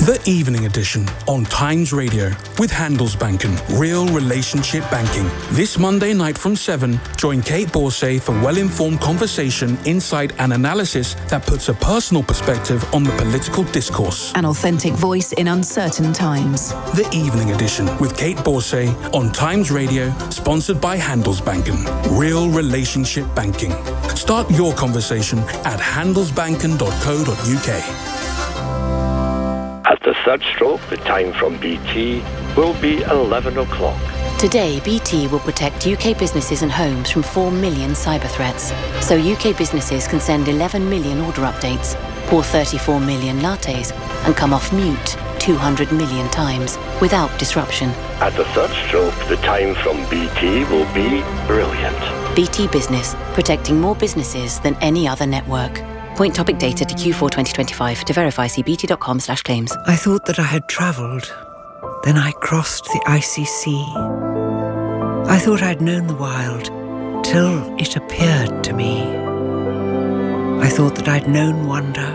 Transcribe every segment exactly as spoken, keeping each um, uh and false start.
The Evening Edition on Times Radio with Handelsbanken, real relationship banking. This Monday night from seven, join Kate Borsay for well-informed conversation, insight and analysis that puts a personal perspective on the political discourse. An authentic voice in uncertain times. The Evening Edition with Kate Borsay on Times Radio, sponsored by Handelsbanken, real relationship banking. Start your conversation at handelsbanken dot co dot uk. At the third stroke, the time from B T will be eleven o'clock. Today, B T will protect U K businesses and homes from four million cyber threats. So U K businesses can send eleven million order updates, pour thirty-four million lattes, and come off mute two hundred million times without disruption. At the third stroke, the time from B T will be brilliant. B T Business, protecting more businesses than any other network. Point topic data to Q four twenty twenty-five. To verify, see bt.com slash claims. I thought that I had travelled. Then I crossed the icy sea. I thought I'd known the wild till it appeared to me. I thought that I'd known wonder,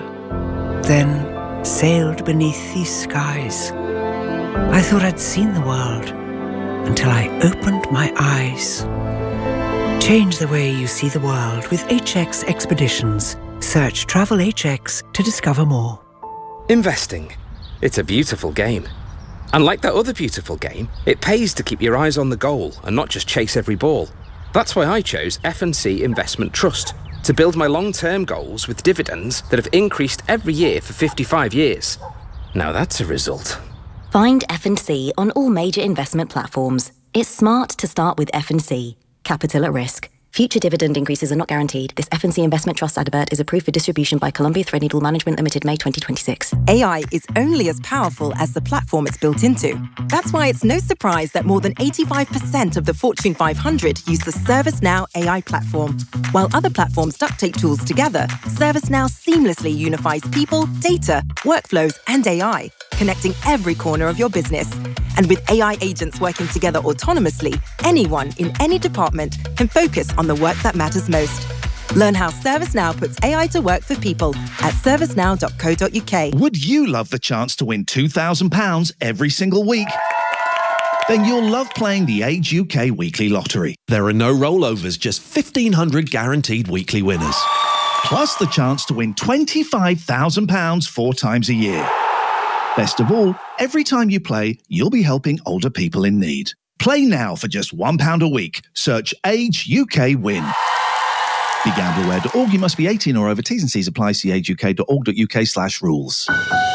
then sailed beneath these skies. I thought I'd seen the world until I opened my eyes. Change the way you see the world with H X Expeditions. Search Travel H X to discover more. Investing. It's a beautiful game. And like that other beautiful game, it pays to keep your eyes on the goal and not just chase every ball. That's why I chose F and C Investment Trust, to build my long-term goals with dividends that have increased every year for fifty-five years. Now that's a result. Find F and C on all major investment platforms. It's smart to start with F and C. Capital at risk. Future dividend increases are not guaranteed. This F and C Investment Trust advert is approved for distribution by Columbia Threadneedle Management Limited, May twenty twenty-six. A I is only as powerful as the platform it's built into. That's why it's no surprise that more than eighty-five percent of the Fortune five hundred use the ServiceNow A I platform. While other platforms duct tape tools together, ServiceNow seamlessly unifies people, data, workflows, and A I, connecting every corner of your business. And with A I agents working together autonomously, anyone in any department can focus on the work that matters most. Learn how ServiceNow puts A I to work for people at servicenow dot co dot uk. Would you love the chance to win two thousand pounds every single week? Then you'll love playing the Age U K Weekly Lottery. There are no rollovers, just fifteen hundred guaranteed weekly winners. Plus the chance to win twenty-five thousand pounds four times a year. Best of all, every time you play, you'll be helping older people in need. Play now for just one pound a week. Search Age U K Win. Be gamble aware dot org. You must be eighteen or over. T's and C's apply. See age u k dot org dot u k slash rules.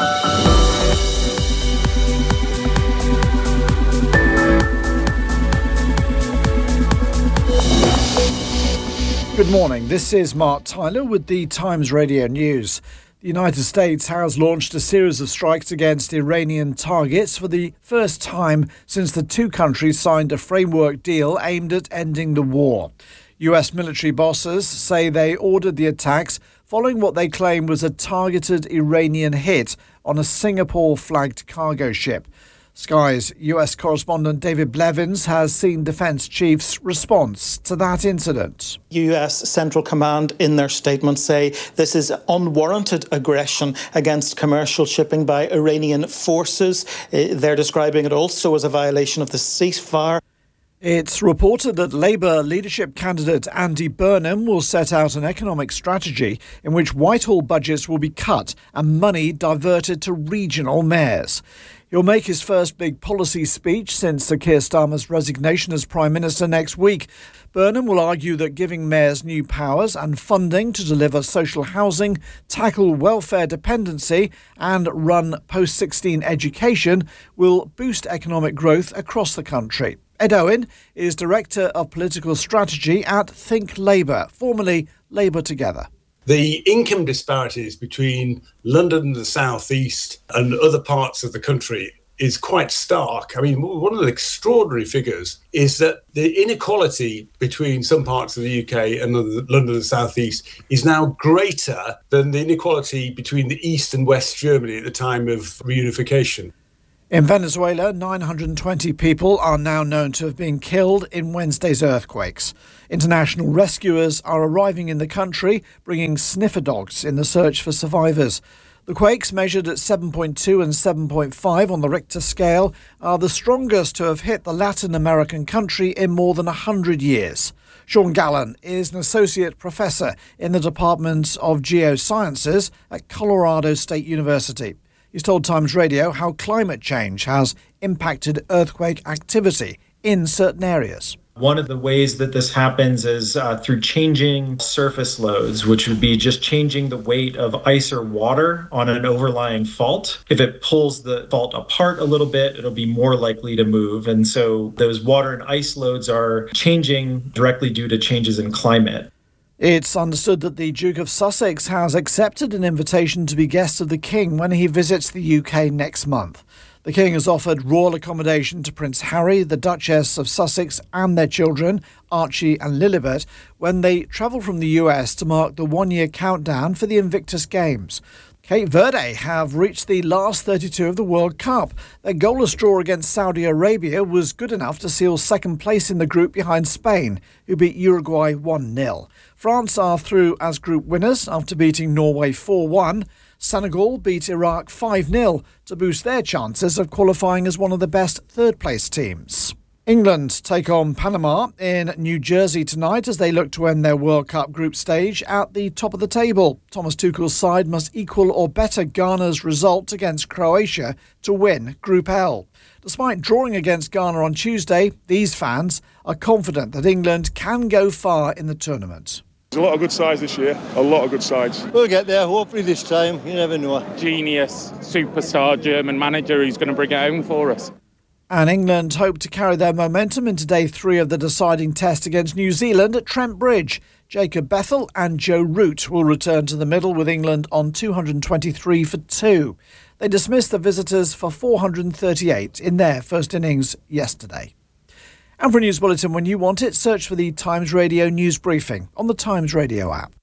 Good morning. This is Mark Tyler with the Times Radio News. The United States has launched a series of strikes against Iranian targets for the first time since the two countries signed a framework deal aimed at ending the war. U S military bosses say they ordered the attacks following what they claim was a targeted Iranian hit on a Singapore-flagged cargo ship. Sky's U S correspondent David Blevins has seen defence chiefs' response to that incident. U S Central Command in their statement say this is unwarranted aggression against commercial shipping by Iranian forces. They're describing it also as a violation of the ceasefire. It's reported that Labour leadership candidate Andy Burnham will set out an economic strategy in which Whitehall budgets will be cut and money diverted to regional mayors. He'll make his first big policy speech since Sir Keir Starmer's resignation as Prime Minister next week. Burnham will argue that giving mayors new powers and funding to deliver social housing, tackle welfare dependency and run post sixteen education will boost economic growth across the country. Ed Owen is Director of Political Strategy at Think Labour, formerly Labour Together. The income disparities between London and the South East and other parts of the country is quite stark. I mean, one of the extraordinary figures is that the inequality between some parts of the U K and London and the South East is now greater than the inequality between the East and West Germany at the time of reunification. In Venezuela, nine hundred twenty people are now known to have been killed in Wednesday's earthquakes. International rescuers are arriving in the country, bringing sniffer dogs in the search for survivors. The The quakes, measured at seven point two and seven point five on the Richter scale, are the strongest to have hit the Latin American country in more than one hundred years. Sean Gallen is an associate professor in the Department of Geosciences at Colorado State University. He's told Times Radio how climate change has impacted earthquake activity in certain areas. One of the ways that this happens is uh, through changing surface loads, which would be just changing the weight of ice or water on an overlying fault. If it pulls the fault apart a little bit, it'll be more likely to move. And so those water and ice loads are changing directly due to changes in climate. It's understood that the Duke of Sussex has accepted an invitation to be guest of the King when he visits the U K next month. The King has offered royal accommodation to Prince Harry, the Duchess of Sussex and their children, Archie and Lilibet, when they travel from the U S to mark the one-year countdown for the Invictus Games. Cape Verde have reached the last thirty-two of the World Cup. Their goalless draw against Saudi Arabia was good enough to seal second place in the group behind Spain, who beat Uruguay one nil. France are through as group winners after beating Norway four one. Senegal beat Iraq five nil to boost their chances of qualifying as one of the best third-place teams. England take on Panama in New Jersey tonight as they look to end their World Cup group stage at the top of the table. Thomas Tuchel's side must equal or better Ghana's result against Croatia to win Group L. Despite drawing against Ghana on Tuesday, these fans are confident that England can go far in the tournament. There's a lot of good sides this year, a lot of good sides. We'll get there, hopefully this time, you never know. Genius, superstar German manager who's going to bring it home for us. And England hope to carry their momentum into day three of the deciding test against New Zealand at Trent Bridge. Jacob Bethel and Joe Root will return to the middle with England on two hundred twenty-three for two. They dismissed the visitors for four hundred thirty-eight in their first innings yesterday. And for a news bulletin when you want it, search for the Times Radio News Briefing on the Times Radio app.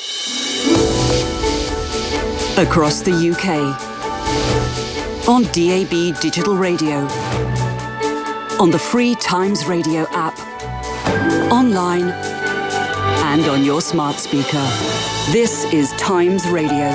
Across the U K, on D A B Digital Radio, on the free Times Radio app, online and on your smart speaker. This is Times Radio.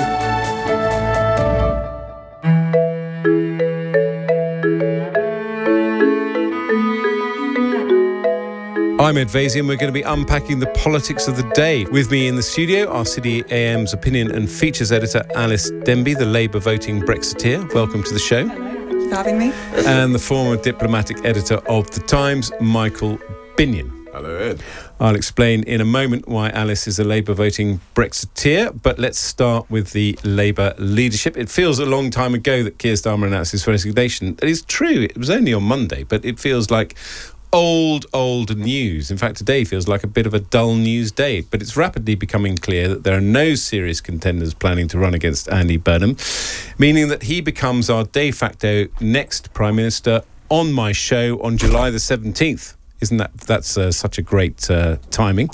I'm Ed Vasey and we're going to be unpacking the politics of the day. With me in the studio, our City A M's opinion and features editor Alice Denby, the Labour voting Brexiteer. Welcome to the show. Thanks for having me. And the former diplomatic editor of The Times, Michael Binion. Hello, Ed. I'll explain in a moment why Alice is a Labour voting Brexiteer, but let's start with the Labour leadership. It feels a long time ago that Keir Starmer announced his resignation. That is true, it was only on Monday, but it feels like old, old news. In fact, today feels like a bit of a dull news day, but it's rapidly becoming clear that there are no serious contenders planning to run against Andy Burnham, meaning that he becomes our de facto next Prime Minister on my show on July the seventeenth. Isn't that, that's uh, such a great uh, timing.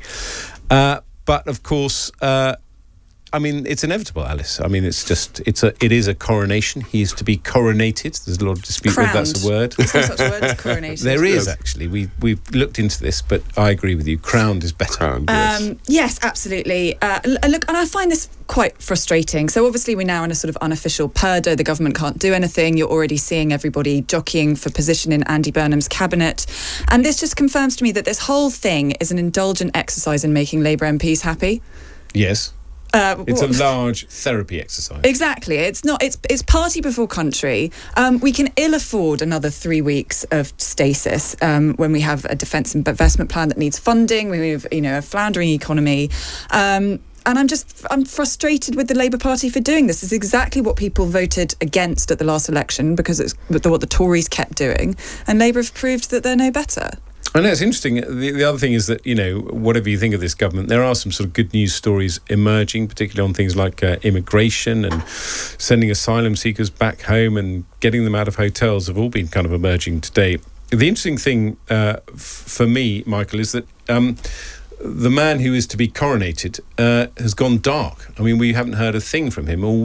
Uh, but of course, uh, I mean, it's inevitable, Alice. I mean, it's just, it's a, it is a coronation. He is to be coronated. There's a lot of dispute whether that's a word. Is there such a word as coronated? There is, actually. We, we've looked into this, but I agree with you. Crowned is better. Crowned, yes. Um, yes, absolutely. Uh, look, and I find this quite frustrating. So obviously we're now in a sort of unofficial purdah. The government can't do anything. You're already seeing everybody jockeying for position in Andy Burnham's cabinet. And this just confirms to me that this whole thing is an indulgent exercise in making Labour M Ps happy. Yes. Uh, it's what? a large therapy exercise. Exactly. It's not. It's it's party before country. Um, we can ill afford another three weeks of stasis um, when we have a defence investment plan that needs funding. We have, you know, a floundering economy. Um, And I'm just, I'm frustrated with the Labour Party for doing this. This is exactly what people voted against at the last election because it's what the Tories kept doing. And Labour have proved that they're no better. I know, it's interesting. The, the other thing is that, you know, whatever you think of this government, there are some sort of good news stories emerging, particularly on things like uh, immigration and sending asylum seekers back home and getting them out of hotels have all been kind of emerging today. The interesting thing uh, f- for me, Michael, is that um, the man who is to be coronated uh, has gone dark. I mean, we haven't heard a thing from him all week.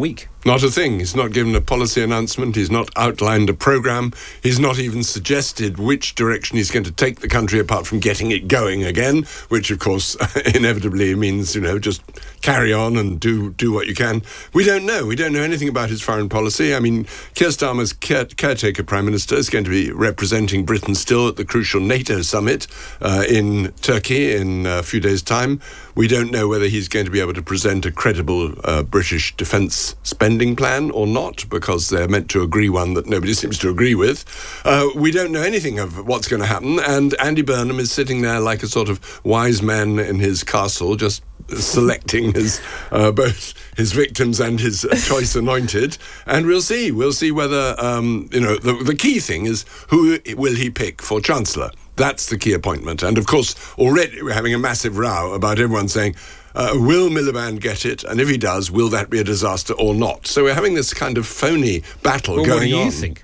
Not a thing. He's not given a policy announcement. He's not outlined a programme. He's not even suggested which direction he's going to take the country apart from getting it going again, which, of course, inevitably means, you know, just carry on and do do what you can. We don't know. We don't know anything about his foreign policy. I mean, Keir Starmer's care- caretaker Prime Minister is going to be representing Britain still at the crucial NATO summit uh, in Turkey in a few days' time. We don't know whether he's going to be able to present a credible uh, British defence spending plan or not, because they're meant to agree one that nobody seems to agree with. Uh, we don't know anything of what's going to happen, and Andy Burnham is sitting there like a sort of wise man in his castle, just selecting his uh, both his victims and his uh, choice anointed, and we'll see. We'll see whether um, you know. The, the key thing is, who will he pick for Chancellor? That's the key appointment. And of course, already we're having a massive row about everyone saying, uh, will Miliband get it? And if he does, will that be a disaster or not? So we're having this kind of phony battle well, going on. What do you on. think?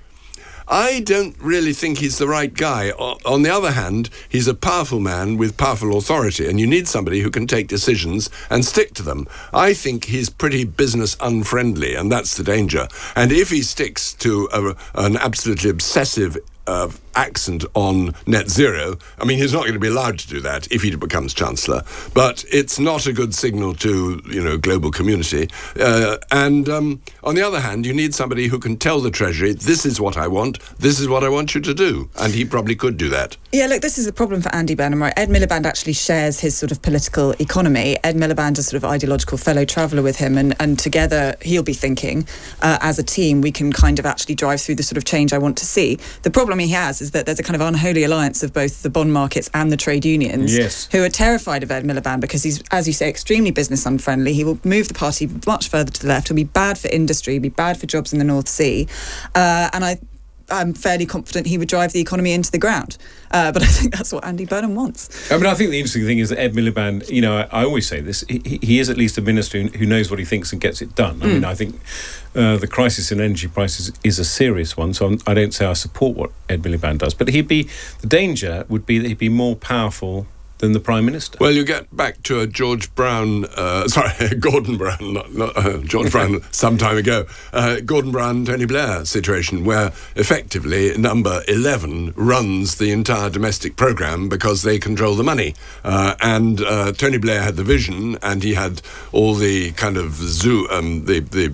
I don't really think he's the right guy. O- on the other hand, he's a powerful man with powerful authority, and you need somebody who can take decisions and stick to them. I think he's pretty business unfriendly, and that's the danger. And if he sticks to a, an absolutely obsessive uh, accent on net zero, I mean, he's not going to be allowed to do that if he becomes Chancellor, but it's not a good signal to, you know, global community. Uh, and um, on the other hand, you need somebody who can tell the Treasury, this is what I want, this is what I want you to do. And he probably could do that. Yeah, look, this is a problem for Andy Burnham, right? Ed Miliband actually shares his sort of political economy. Ed Miliband is sort of ideological fellow traveller with him, and, and together he'll be thinking, uh, as a team, we can kind of actually drive through the sort of change I want to see. The problem he has is that there's a kind of unholy alliance of both the bond markets and the trade unions, yes, who are terrified of Ed Miliband because he's, as you say, extremely business unfriendly. He will move the party much further to the left. He'll be bad for industry, be bad for jobs in the North Sea. Uh, and I... I'm fairly confident he would drive the economy into the ground. Uh, but I think that's what Andy Burnham wants. I mean, I think the interesting thing is that Ed Miliband, you know, I, I always say this, he, he is at least a minister who knows what he thinks and gets it done. I mm. mean, I think uh, the crisis in energy prices is a serious one, so I'm, I don't say I support what Ed Miliband does, but he'd be, the danger would be that he'd be more powerful than the Prime Minister. Well, you get back to a George Brown, uh, sorry, Gordon Brown, not, not uh, George Brown some time ago, uh, Gordon Brown, Tony Blair situation, where effectively number eleven runs the entire domestic programme because they control the money. Uh, and uh, Tony Blair had the vision, and he had all the kind of zoo, um, the... the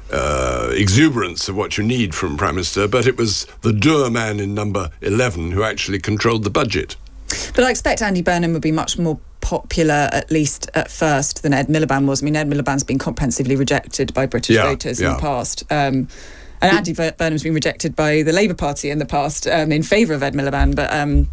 Uh, exuberance of what you need from Prime Minister, but it was the dour man in number eleven who actually controlled the budget. But I expect Andy Burnham would be much more popular, at least at first, than Ed Miliband was. I mean, Ed Miliband's been comprehensively rejected by British yeah, voters yeah. in the past. Um, and Andy Burnham's been rejected by the Labour Party in the past um, in favour of Ed Miliband. But, um,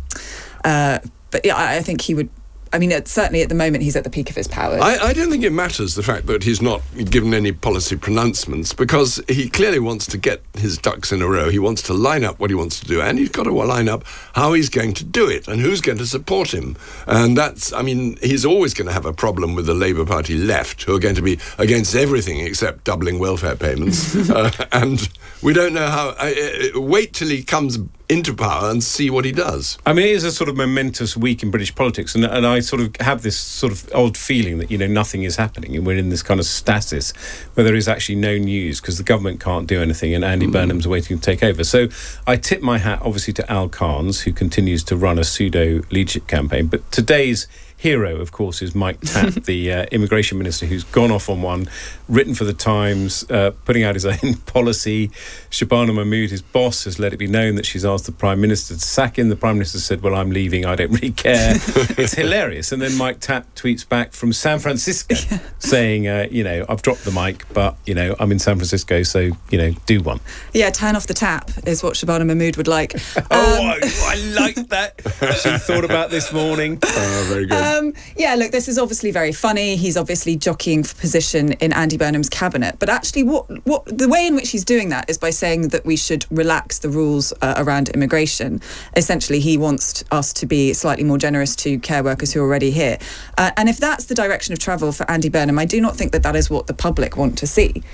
uh, but yeah, I think he would... I mean, it's certainly at the moment he's at the peak of his powers. I, I don't think it matters, the fact that he's not given any policy pronouncements, because he clearly wants to get his ducks in a row. He wants to line up what he wants to do, and he's got to line up how he's going to do it and who's going to support him. And that's, I mean, he's always going to have a problem with the Labour Party left, who are going to be against everything except doubling welfare payments. uh, and we don't know how... Uh, uh, wait till he comes into power and see what he does. I mean, it is a sort of momentous week in British politics, and, and I sort of have this sort of odd feeling that, you know, nothing is happening, and we're in this kind of stasis where there is actually no news because the government can't do anything, and Andy mm. Burnham's waiting to take over. So I tip my hat, obviously, to Al Carnes, who continues to run a pseudo leadership campaign. But today's hero, of course, is Mike Tapp, the uh, immigration minister, who's gone off on one, written for the Times, uh, putting out his own policy. Shabana Mahmood, his boss, has let it be known that she's asked the Prime Minister to sack him. The Prime Minister said, well, I'm leaving, I don't really care. It's hilarious. And then Mike Tapp tweets back from San Francisco saying, uh, you know, I've dropped the mic, but, you know, I'm in San Francisco, so, you know, do one. Yeah, turn off the tap is what Shabana Mahmood would like. Um, oh, I, I like that. She thought about this morning. Oh, very good. Um, yeah, look, this is obviously very funny. He's obviously jockeying for position in Andy Burnham's cabinet. But actually, what what the way in which he's doing that is by saying that we should relax the rules uh, around immigration. Essentially, he wants us to be slightly more generous to care workers who are already here. Uh, and if that's the direction of travel for Andy Burnham, I do not think that that is what the public want to see.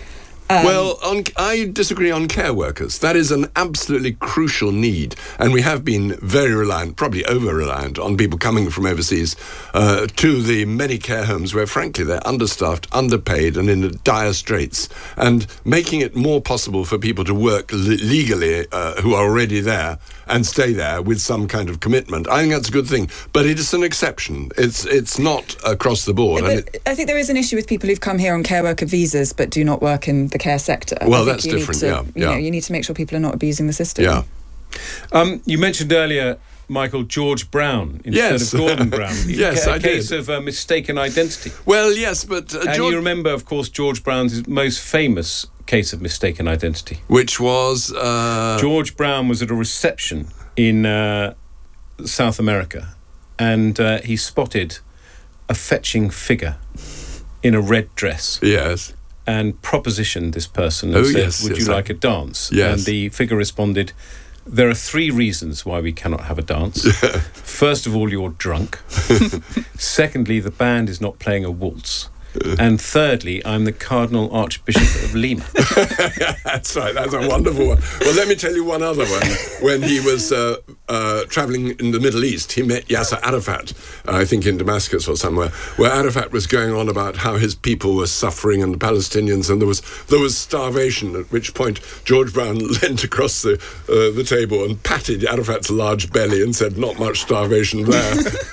Um, well, on, I disagree on care workers. That is an absolutely crucial need, and we have been very reliant, probably over-reliant, on people coming from overseas uh, to the many care homes where, frankly, they're understaffed, underpaid, and in dire straits. And making it more possible for people to work le- legally uh, who are already there and stay there with some kind of commitment, I think that's a good thing. But it is an exception. It's it's not across the board. But and it, I think there is an issue with people who've come here on care worker visas but do not work in the care sector. Well, I think that's you need different, to, yeah, You yeah. know, you need to make sure people are not abusing the system. Yeah. Um, you mentioned earlier, Michael, George Brown instead Yes. of Gordon Brown. Yes, a, I a case did. of uh, mistaken identity. Well, yes, but uh, and George, you remember, of course, George Brown's most famous case of mistaken identity, which was uh... George Brown was at a reception in uh, South America, and uh, he spotted a fetching figure in a red dress. Yes. And propositioned this person and oh, said, yes, would yes, you I... like a dance? Yes. And the figure responded, there are three reasons why we cannot have a dance. First of all, you're drunk. Secondly, the band is not playing a waltz. And thirdly, I'm the Cardinal Archbishop of Lima. That's right, that's a wonderful one. Well, let me tell you one other one. When he was uh, uh, travelling in the Middle East, he met Yasser Arafat, uh, I think in Damascus or somewhere, where Arafat was going on about how his people were suffering and the Palestinians, and there was there was starvation, at which point George Brown leant across the, uh, the table and patted Arafat's large belly and said, not much starvation there.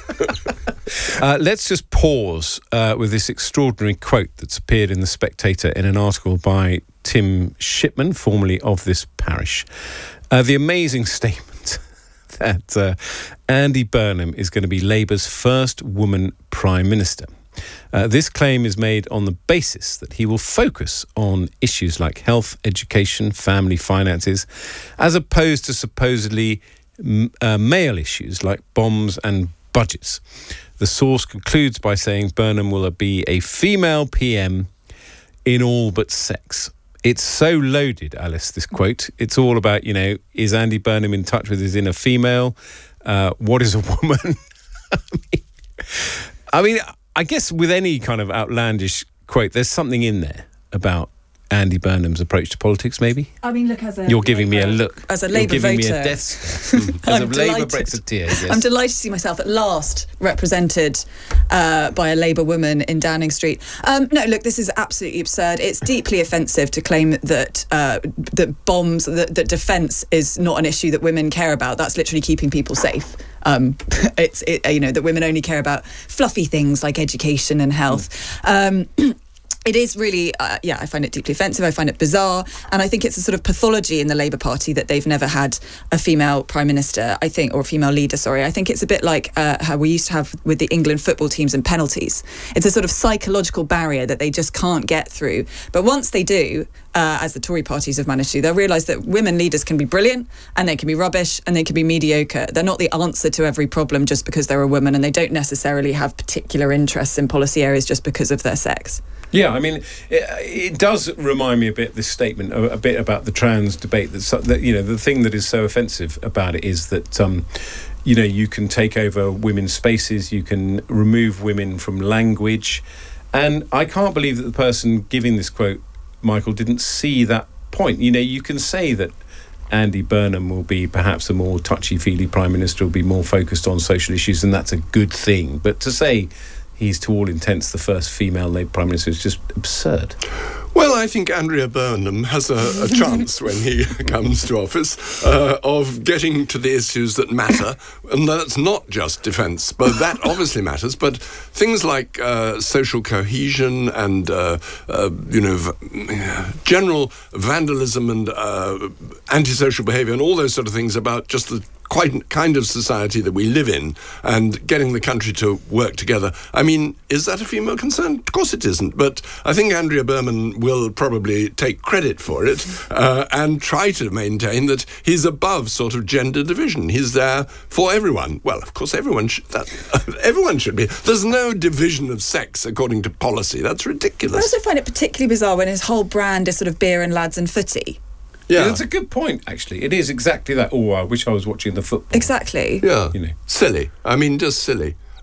Uh, let's just pause uh, with this extraordinary quote that's appeared in The Spectator in an article by Tim Shipman, formerly of this parish. Uh, the amazing statement that uh, Andy Burnham is going to be Labour's first woman Prime Minister. Uh, this claim is made on the basis that he will focus on issues like health, education, family finances, as opposed to supposedly m- uh, male issues like bombs and budgets. The source concludes by saying Burnham will be a female P M in all but sex. It's so loaded, Alice, this quote. It's all about, you know, is Andy Burnham in touch with his inner female? Uh, what is a woman? I, mean, I mean, I guess with any kind of outlandish quote, there's something in there about Andy Burnham's approach to politics, maybe? I mean, look, as a... You're giving me a look. As a You're Labour giving voter. me a death stare. As I'm a Labour delighted. Brexiteer, yes. I'm delighted to see myself at last represented uh, by a Labour woman in Downing Street. Um, no, look, this is absolutely absurd. It's deeply offensive to claim that uh, that bombs, that, that defence is not an issue that women care about. That's literally keeping people safe. Um, it's it, you know that women only care about fluffy things like education and health. Um, It is really, uh, yeah, I find it deeply offensive. I find it bizarre. And I think it's a sort of pathology in the Labour Party that they've never had a female Prime Minister, I think, or a female leader, sorry. I think it's a bit like uh, how we used to have with the England football teams and penalties. It's a sort of psychological barrier that they just can't get through. But once they do, uh, as the Tory parties have managed to, they'll realise that women leaders can be brilliant and they can be rubbish and they can be mediocre. They're not the answer to every problem just because they're a woman, and they don't necessarily have particular interests in policy areas just because of their sex. Yeah, I mean, it, it does remind me a bit, this statement, a, a bit about the trans debate. That's, that, you know, the thing that is so offensive about it is that, um, you know, you can take over women's spaces, you can remove women from language. And I can't believe that the person giving this quote, Michael, didn't see that point. You know, you can say that Andy Burnham will be perhaps a more touchy-feely Prime Minister, will be more focused on social issues, and that's a good thing. But to say he's to all intents the first female Labour Prime Minister is just absurd. Well, I think Andrea Burnham has a, a chance when he comes to office uh, of getting to the issues that matter, and that's not just defence, but that obviously matters, but things like uh, social cohesion and, uh, uh, you know, v- general vandalism and uh, antisocial behaviour and all those sort of things about just the quite kind of society that we live in and getting the country to work together. I mean, is that a female concern? Of course it isn't, but I think Andrea Burnham will probably take credit for it uh, and try to maintain that he's above sort of gender division. He's there for everyone. Well, of course, everyone should, that, everyone should be. There's no division of sex according to policy. That's ridiculous. I also find it particularly bizarre when his whole brand is sort of beer and lads and footy. Yeah, that's a good point, actually. It is exactly that. Oh, I wish I was watching the football. Exactly. Yeah, you know, silly. I mean, just silly. Uh,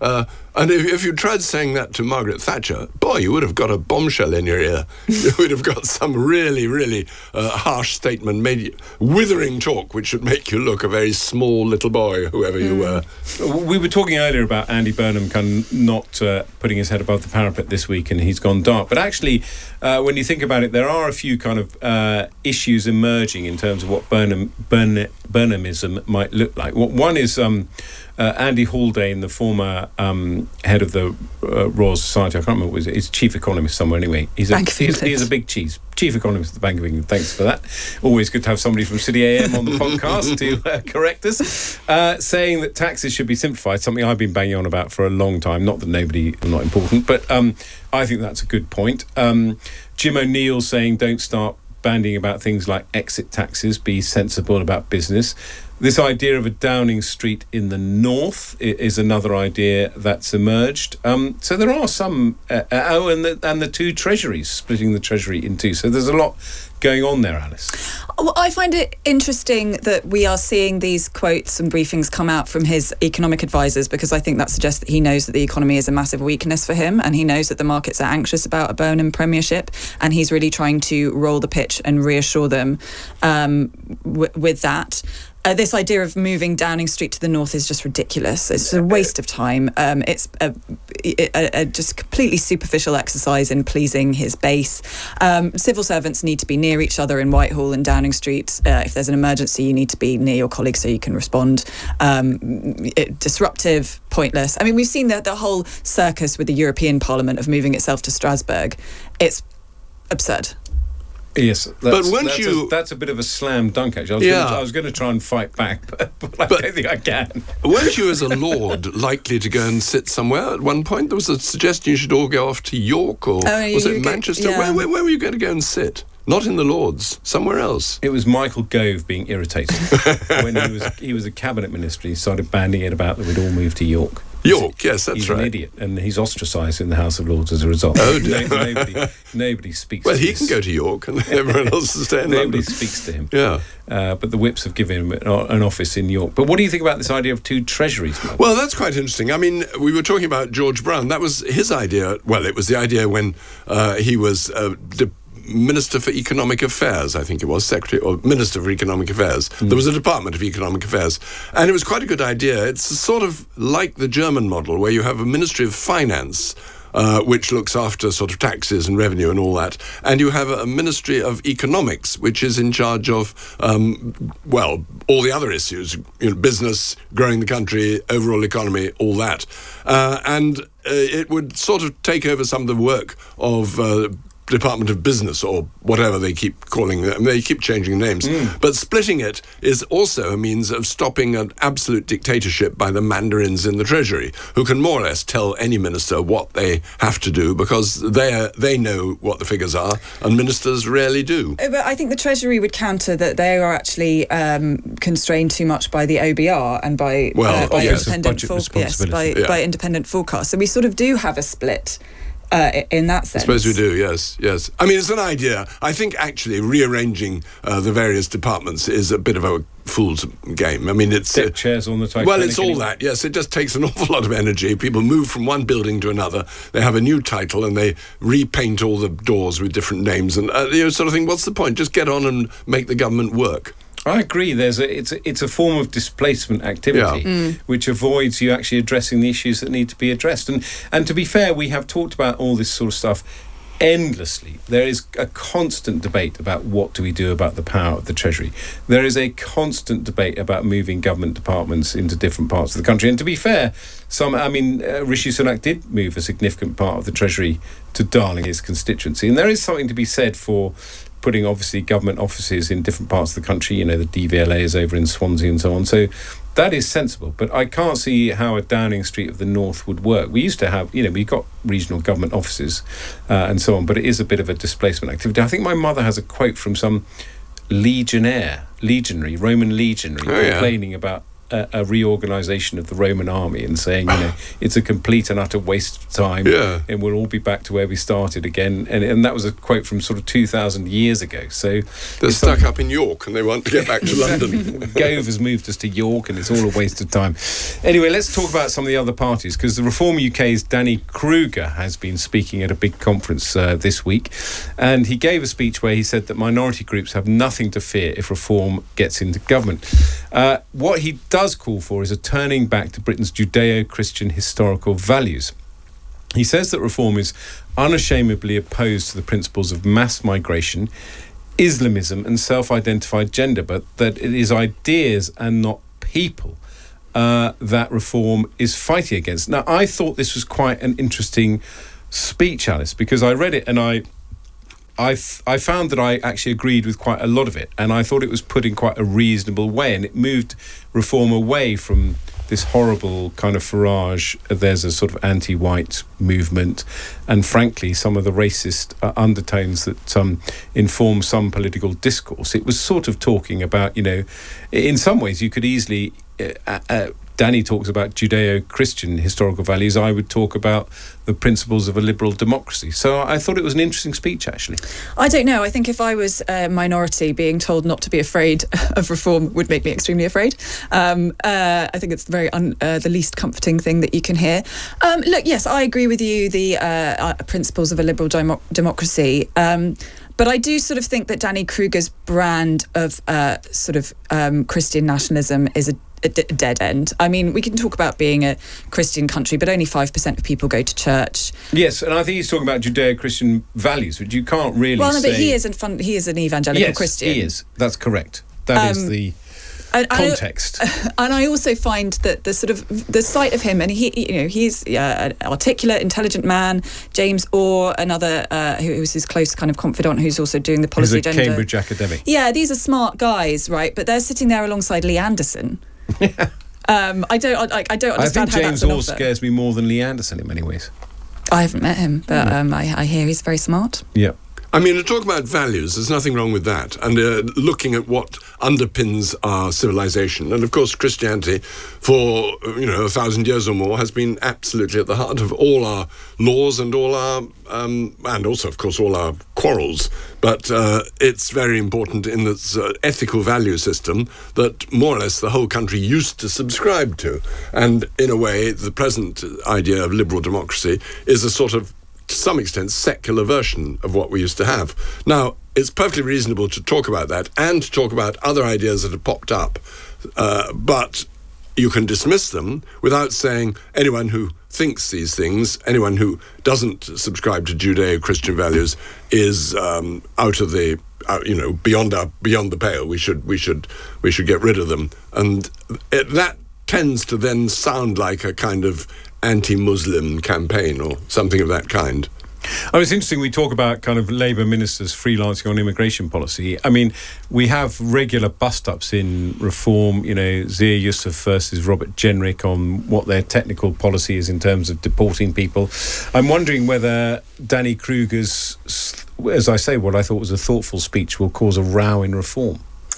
And if, if you tried saying that to Margaret Thatcher, boy, you would have got a bombshell in your ear. You would have got some really, really uh, harsh statement, made withering talk, which would make you look a very small little boy, whoever mm. you were. We were talking earlier about Andy Burnham kind of not uh, putting his head above the parapet this week, and he's gone dark. But actually, uh, when you think about it, there are a few kind of uh, issues emerging in terms of what Burnham, Burn, Burnhamism might look like. One is... Um, Uh, Andy Haldane, the former um, head of the uh, Royal Society, I can't remember what it was, he's chief economist somewhere anyway. He's a, Bank of he's, England. he's a big cheese. Chief economist of the Bank of England. Thanks for that. Always good to have somebody from City A M on the podcast to uh, correct us. Uh, saying that taxes should be simplified, something I've been banging on about for a long time. Not that nobody, not important, but um, I think that's a good point. Um, Jim O'Neill saying don't start bandying about things like exit taxes, be sensible about business. This idea of a Downing Street in the north is another idea that's emerged. Um, so there are some... Uh, oh, and the, and the two treasuries, splitting the treasury in two. So there's a lot going on there, Alice. Well, I find it interesting that we are seeing these quotes and briefings come out from his economic advisors, because I think that suggests that he knows that the economy is a massive weakness for him, and he knows that the markets are anxious about a Burnham premiership, and he's really trying to roll the pitch and reassure them um, w- with that. Uh, this idea of moving Downing Street to the north is just ridiculous. It's a waste of time. Um, it's a, a, a just completely superficial exercise in pleasing his base. Um, civil servants need to be near each other in Whitehall and Downing Street. Uh, if there's an emergency, you need to be near your colleagues so you can respond. Um, it, disruptive, pointless. I mean, we've seen the, the whole circus with the European Parliament of moving itself to Strasbourg. It's absurd. Yes, that's, but once that's you... A, that's a bit of a slam dunk, actually. I was, yeah. going, to, I was going to try and fight back, but, but I but don't think I can. Weren't you, as a lord, likely to go and sit somewhere at one point? There was a suggestion you should all go off to York, or oh, was it go, Manchester? Yeah. Where, where, where were you going to go and sit? Not in the Lords, somewhere else. It was Michael Gove being irritated. When he was he was a cabinet minister, he started banding it about that we'd all move to York. York, yes, that's he's right. He's an idiot, and he's ostracised in the House of Lords as a result. Oh, dear. No, nobody, nobody speaks well, to he this. can go to York, and everyone else is staying in Nobody London. speaks to him. Yeah. Uh, but the whips have given him an office in York. But what do you think about this idea of two treasuries, Mark? Well, that's quite interesting. I mean, we were talking about George Brown. That was his idea. Well, it was the idea when uh, he was... Uh, de- Minister for Economic Affairs, I think it was, Secretary or Minister for Economic Affairs. Mm. There was a Department of Economic Affairs. And it was quite a good idea. It's sort of like the German model, where you have a Ministry of Finance, uh, which looks after sort of taxes and revenue and all that. And you have a Ministry of Economics, which is in charge of, um, well, all the other issues, you know, business, growing the country, overall economy, all that. Uh, and uh, it would sort of take over some of the work of... Uh, Department of Business, or whatever they keep calling them. They keep changing names. Mm. But splitting it is also a means of stopping an absolute dictatorship by the mandarins in the Treasury, who can more or less tell any minister what they have to do, because they they know what the figures are, and ministers rarely do. But I think the Treasury would counter that they are actually um, constrained too much by the O B R and by, well, uh, by yes. independent for- yes, by, yeah. by independent forecasts. So we sort of do have a split. Uh, in that sense. I suppose we do, yes, yes. I mean, it's an idea. I think actually rearranging uh, the various departments is a bit of a fool's game. I mean, it's... Deck chairs on the Titanic. Well, it's all that, yes. It just takes an awful lot of energy. People move from one building to another. They have a new title and they repaint all the doors with different names and, uh, you know, sort of thing. What's the point? Just get on and make the government work. I agree. There's a it's a, it's a form of displacement activity yeah. mm. which avoids you actually addressing the issues that need to be addressed. And and to be fair, we have talked about all this sort of stuff endlessly. There is a constant debate about what do we do about the power of the Treasury. There is a constant debate about moving government departments into different parts of the country. And to be fair, some I mean, uh, Rishi Sunak did move a significant part of the Treasury to Darling, his constituency. And there is something to be said for putting, obviously, government offices in different parts of the country. You know, the D V L A is over in Swansea and so on. So that is sensible. But I can't see how a Downing Street of the North would work. We used to have, you know, we got regional government offices uh, and so on, but it is a bit of a displacement activity. I think my mother has a quote from some legionnaire, legionary, Roman legionary, oh, yeah. complaining about a, a reorganisation of the Roman army and saying, you know, it's a complete and utter waste of time, yeah. and we'll all be back to where we started again. And, and that was a quote from sort of two thousand years ago. So they're stuck up in York and they want to get back to exactly. London. Gove has moved us to York, and it's all a waste of time. Anyway, let's talk about some of the other parties, because the Reform U K's Danny Kruger has been speaking at a big conference uh, this week, and he gave a speech where he said that minority groups have nothing to fear if Reform gets into government. Uh, what he does call for is a turning back to Britain's Judeo-Christian historical values. He says that Reform is unashamedly opposed to the principles of mass migration, Islamism and self-identified gender, but that it is ideas and not people uh, that Reform is fighting against. Now, I thought this was quite an interesting speech, Alice, because I read it and I I, f- I found that I actually agreed with quite a lot of it, and I thought it was put in quite a reasonable way, and it moved Reform away from this horrible kind of Farage, there's a sort of anti-white movement, and frankly some of the racist uh, undertones that um, inform some political discourse. It was sort of talking about, you know, in some ways you could easily uh, uh, Danny talks about Judeo-Christian historical values. I would talk about the principles of a liberal democracy. So I thought it was an interesting speech, actually. I don't know. I think if I was a minority, being told not to be afraid of Reform would make me extremely afraid. Um, uh, I think it's the very un, uh, the least comforting thing that you can hear. Um, look, yes, I agree with you, the uh, uh, principles of a liberal demo- democracy. Um, But I do sort of think that Danny Kruger's brand of uh, sort of um, Christian nationalism is a a d- dead end. I mean, we can talk about being a Christian country, but only five percent of people go to church. Yes, and I think he's talking about Judeo-Christian values, which you can't really Well, no, say... but he is, an fun, he is an evangelical yes, Christian. Yes, he is. That's correct. That um, is the... And, context. I, and I also find that the sort of the sight of him, and he, you know, he's uh, an articulate, intelligent man. James Orr, another uh, who, who's his close kind of confidant, who's also doing the policy he's a agenda. Cambridge academic. Yeah, these are smart guys, right? But they're sitting there alongside Lee Anderson. um, I don't, I, I don't understand I think how James that's an Orr offer. scares me more than Lee Anderson in many ways. I haven't met him, but Mm. um, I, I hear he's very smart. Yeah. I mean, to talk about values, there's nothing wrong with that. And uh, looking at what underpins our civilization. And of course, Christianity, for, you know, a thousand years or more, has been absolutely at the heart of all our laws and all our, um, and also, of course, all our quarrels. But uh, it's very important in this uh, ethical value system that more or less the whole country used to subscribe to. And in a way, the present idea of liberal democracy is a sort of, to some extent, secular version of what we used to have. Now, it's perfectly reasonable to talk about that and to talk about other ideas that have popped up, uh, but you can dismiss them without saying anyone who thinks these things, anyone who doesn't subscribe to Judeo-Christian values is um, out of the, uh, you know, beyond our, beyond the pale. We should, we should, we should get rid of them, and it, that tends to then sound like a kind of anti-Muslim campaign or something of that kind. Oh, it's interesting we talk about kind of Labour ministers freelancing on immigration policy. I mean, we have regular bust-ups in Reform, you know, Zia Yusuf versus Robert Jenrick on what their technical policy is in terms of deporting people. I'm wondering whether Danny Kruger's, as I say, what I thought was a thoughtful speech will cause a row in Reform.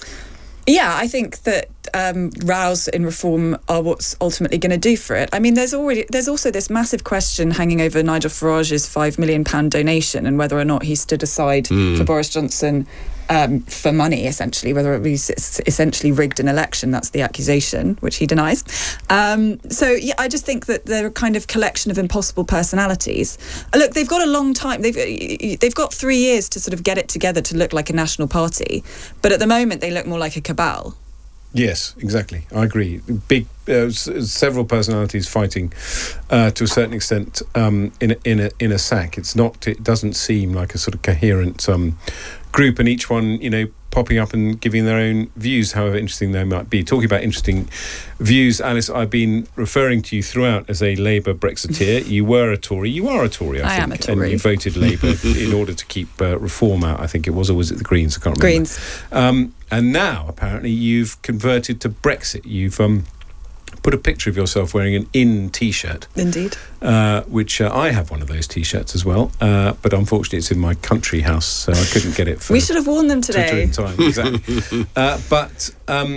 Yeah, I think that um, rows in Reform are what's ultimately going to do for it. I mean, there's already there's also this massive question hanging over Nigel Farage's five million pound donation and whether or not he stood aside mm. for Boris Johnson um, for money, essentially, whether it was essentially rigged an election. That's the accusation, which he denies. Um, so, yeah, I just think that they're a kind of collection of impossible personalities. Uh, look, they've got a long time. They've they've got three years to sort of get it together to look like a national party. But at the moment, they look more like a cabal. Yes, exactly. I agree. Big, uh, s- several personalities fighting uh, to a certain extent um, in a, in a in a sack. It's not. It doesn't seem like a sort of coherent um, group, and each one, you know, popping up and giving their own views, however interesting they might be. Talking about interesting views, Alice, I've been referring to you throughout as a Labour Brexiteer. You were a Tory. You are a Tory, I, I think. am a Tory. And you voted Labour in order to keep uh, Reform out, I think it was, or was it the Greens? I can't remember. Greens. Um, and now, apparently, you've converted to Brexit. You've um, put a picture of yourself wearing an In T-shirt. Indeed. Uh, which uh, I have one of those T-shirts as well, uh, but unfortunately it's in my country house, so I couldn't get it for We should have worn them today. Twitter in time, exactly. uh, but um,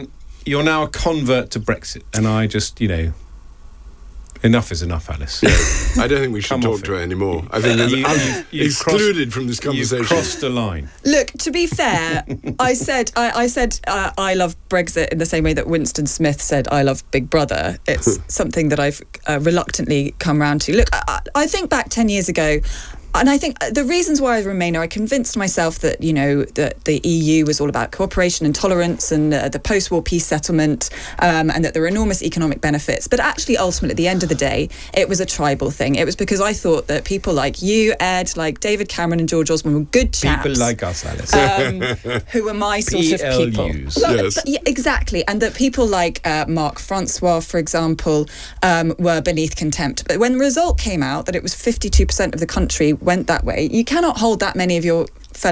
you're now a convert to Brexit, and I just, you know, enough is enough, Alice. Yeah, I don't think we should talk to her anymore. I think You- I'm you've- you've excluded crossed- from this conversation. You've crossed a line. Look, to be fair, I said I, I said uh, I love Brexit in the same way that Winston Smith said I love Big Brother. It's something that I've uh, reluctantly come round to. Look, I, I think back ten years ago. And I think the reasons why I remain are I convinced myself that, you know, that the E U was all about cooperation and tolerance and uh, the post-war peace settlement um, and that there were enormous economic benefits. But actually, ultimately, at the end of the day, it was a tribal thing. It was because I thought that people like you, Ed, like David Cameron and George Osborne were good chaps. People like us, Alice. Um, who were my sort of people. P L Us. Well, Yes. but- yeah, exactly. And that people like uh, Marc Francois, for example, um, were beneath contempt. But when the result came out that it was fifty-two percent of the country went that way, you cannot hold that many of your